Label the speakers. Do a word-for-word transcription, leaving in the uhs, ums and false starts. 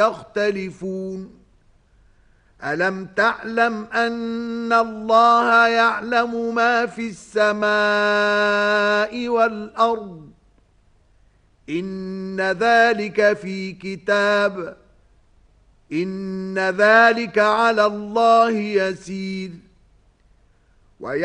Speaker 1: يختلفون ألم تعلم أن الله يعلم ما في السماء والأرض إن ذلك في كتاب إن ذلك على الله يسير